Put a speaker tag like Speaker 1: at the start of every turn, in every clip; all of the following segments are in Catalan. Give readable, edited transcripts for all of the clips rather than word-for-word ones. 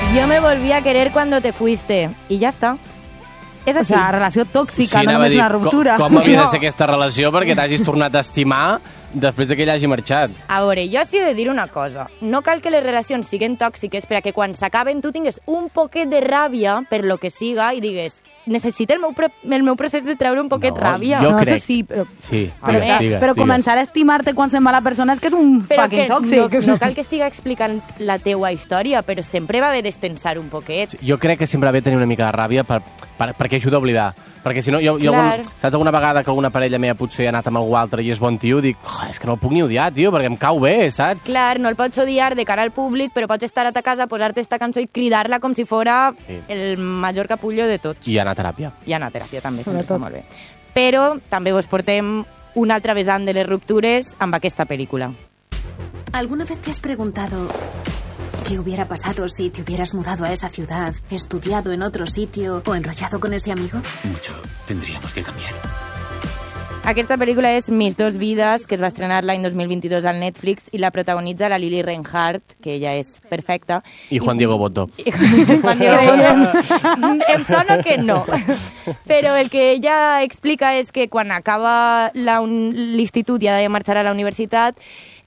Speaker 1: Yo me volví a querer cuando te fuiste. I ja està. És així.
Speaker 2: O sigui, relació tòxica, no només una ruptura.
Speaker 3: Com havia de ser aquesta relació perquè t'hagis tornat a estimar després que ell hagi marxat?
Speaker 1: A veure, jo sí he de dir una cosa. No cal que les relacions siguin tòxiques perquè quan s'acaben tu tingues un poquet de ràbia per lo que siga i digues necessito el meu procés de treure un poquet ràbia.
Speaker 3: Jo crec.
Speaker 2: Això sí, però...
Speaker 3: Sí,
Speaker 2: Però començar a estimar-te quan se'n va la persona és que és un fucking tòxic.
Speaker 1: No cal que estigui explicant la teua història, però sempre va haver d'estensar un poquet.
Speaker 3: Jo crec que sempre ve tenir una mica de ràbia perquè ajuda a oblidar. Perquè si no, saps alguna vegada que alguna parella meva potser ha anat amb algú altre i és bon tio, dic, és que no el puc ni odiar, tio, perquè em cau bé, saps?
Speaker 1: Clar, no el pots odiar de cara al públic, però pots estar a ta casa, posar-te esta cançó i cridar-la com si fora el major capullo de tots.
Speaker 3: I anar a teràpia.
Speaker 1: I anar a teràpia també, sempre està molt bé. Però també vos portem una altra vessant de les ruptures amb aquesta pel·lícula.
Speaker 4: ¿Alguna vez te has preguntado qué hubiera pasado si te hubieras mudado a esa ciudad, estudiado en otro sitio o enrollado con ese amigo?
Speaker 5: Mucho tendríamos que cambiar.
Speaker 1: Aquesta pel·lícula és Mis dos vides, que es va estrenar l'any 2022 al Netflix i la protagonitza la Lili Reinhardt, que ella és perfecta.
Speaker 3: I Juan Diego Botto.
Speaker 1: Juan Diego Botto. Em sona que no. Però el que ella explica és que quan acaba l'institut i ha de marxar a la universitat,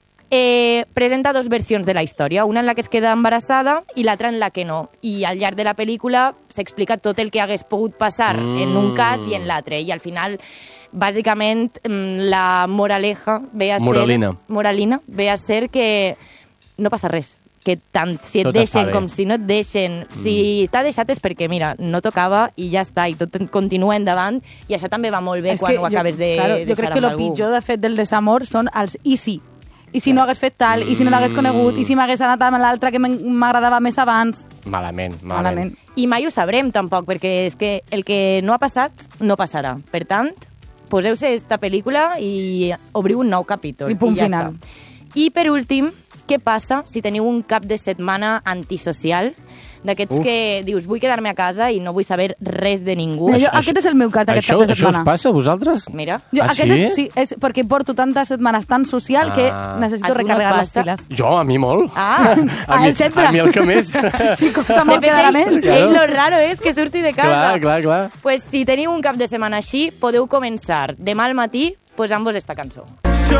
Speaker 1: presenta dos versions de la història, una en la que es queda embarassada i l'altra en la que no. I al llarg de la pel·lícula s'explica tot el que hagués pogut passar en un cas i en l'altre. I al final, bàsicament, la moraleja ve a ser... Moralina ve a ser que no passa res. Que tant si et deixen com si no et deixen, si t'ha deixat és perquè, mira, no tocava i ja està, i tot continua endavant, i això també va molt bé quan ho acabes de deixar amb algú.
Speaker 2: Jo crec que el pitjor, de fet, del desamor són els i si. I si no hagués fet tal, i si no l'hagués conegut, i si m'hagués anat amb l'altre que m'agradava més abans.
Speaker 3: Malament.
Speaker 1: I mai ho sabrem, tampoc, perquè és que el que no ha passat, no passarà. Per tant, poseu-se esta pel·lícula i obriu un nou capítol.
Speaker 2: I punt final.
Speaker 1: I per últim, què passa si teniu un cap de setmana antisocial? D'aquests que dius, vull quedar-me a casa i no vull saber res de ningú.
Speaker 2: Aquest és el meu cap, aquest cap de setmana.
Speaker 3: Això us passa a vosaltres?
Speaker 1: Mira.
Speaker 2: Sí, és perquè porto tantes setmanes tan social que necessito recarregar les piles.
Speaker 3: Jo, a mi molt.
Speaker 1: A
Speaker 2: ell sempre.
Speaker 3: A mi el que més.
Speaker 2: Sí, costa molt quedar amb ell.
Speaker 1: Ell lo raro és que surti de casa.
Speaker 3: Clar.
Speaker 1: Pues si teniu un cap de setmana així, podeu començar demà al matí posant-vos esta cançó.